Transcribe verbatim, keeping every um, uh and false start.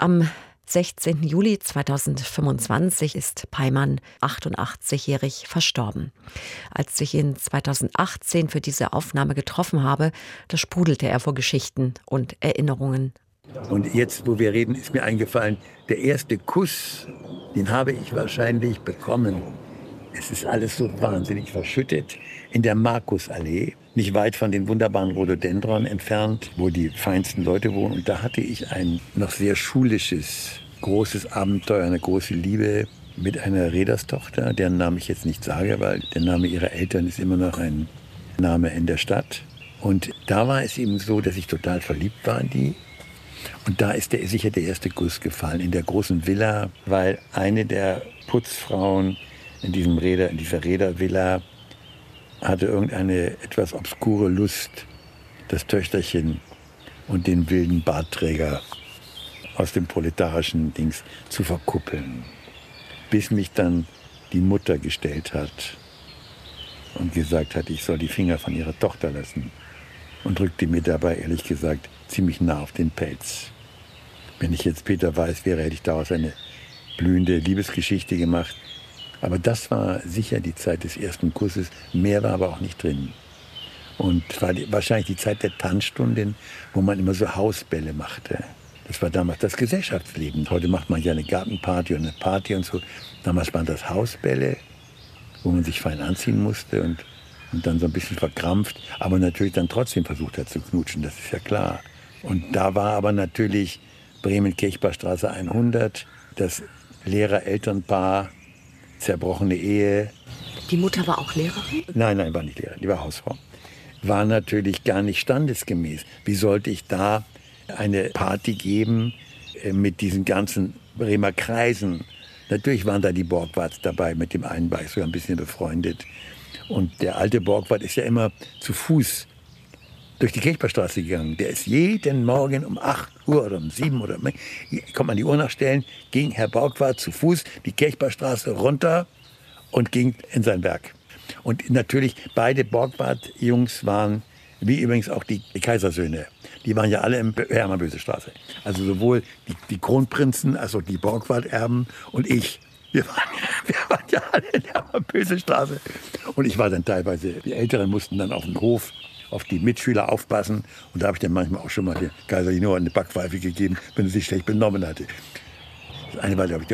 Am sechzehnten Juli zweitausendfünfundzwanzig ist Peymann achtundachtzigjährig verstorben. Als ich ihn zweitausendachtzehn für diese Aufnahme getroffen habe, da sprudelte er vor Geschichten und Erinnerungen. Und jetzt, wo wir reden, ist mir eingefallen, der erste Kuss, den habe ich wahrscheinlich bekommen. Es ist alles so wahnsinnig verschüttet. In der Markusallee, nicht weit von den wunderbaren Rhododendron entfernt, wo die feinsten Leute wohnen. Und da hatte ich ein noch sehr schulisches, großes Abenteuer, eine große Liebe mit einer Reederstochter, deren Namen ich jetzt nicht sage, weil der Name ihrer Eltern ist immer noch ein Name in der Stadt. Und da war es eben so, dass ich total verliebt war in die. Und da ist der, sicher der erste Kuss gefallen, in der großen Villa, weil eine der Putzfrauen in, diesem Räder, in dieser Rädervilla hatte irgendeine etwas obskure Lust, das Töchterchen und den wilden Bartträger aus dem proletarischen Dings zu verkuppeln. Bis mich dann die Mutter gestellt hat und gesagt hat, ich soll die Finger von ihrer Tochter lassen. Und drückte mir dabei, ehrlich gesagt, ziemlich nah auf den Pelz. Wenn ich jetzt Peter Weiß wäre, hätte ich daraus eine blühende Liebesgeschichte gemacht. Aber das war sicher die Zeit des ersten Kusses. Mehr war aber auch nicht drin. Und war die, wahrscheinlich die Zeit der Tanzstunden, wo man immer so Hausbälle machte. Das war damals das Gesellschaftsleben. Heute macht man ja eine Gartenparty und eine Party und so. Damals waren das Hausbälle, wo man sich fein anziehen musste und Und dann so ein bisschen verkrampft, aber natürlich dann trotzdem versucht hat zu knutschen, das ist ja klar. Und da war aber natürlich Bremen-Kirchbergstraße hundert, das Lehrer-Elternpaar, zerbrochene Ehe. Die Mutter war auch Lehrerin? Nein, nein, war nicht Lehrerin, die war Hausfrau. War natürlich gar nicht standesgemäß. Wie sollte ich da eine Party geben mit diesen ganzen Bremer Kreisen? Natürlich waren da die Borgwarts dabei, mit dem einen war ich sogar ein bisschen befreundet. Und der alte Borgward ist ja immer zu Fuß durch die Kirchbergstraße gegangen. Der ist jeden Morgen um acht Uhr oder um sieben Uhr, kommt man die Uhr nachstellen, ging Herr Borgward zu Fuß die Kirchbergstraße runter und ging in sein Werk. Und natürlich beide Borgward-Jungs waren, wie übrigens auch die, die Kaisersöhne, die waren ja alle im Hermann-Böse-Straße. Also sowohl die, die Kronprinzen als auch die Borgward-Erben und ich. Wir waren, wir waren ja alle in der Böse-Straße. Und ich war dann teilweise, die Älteren mussten dann auf den Hof auf die Mitschüler aufpassen. Und da habe ich dann manchmal auch schon mal der Kaiser Lino eine Backpfeife gegeben, wenn er sich schlecht benommen hatte. Das eine war, glaube ich, der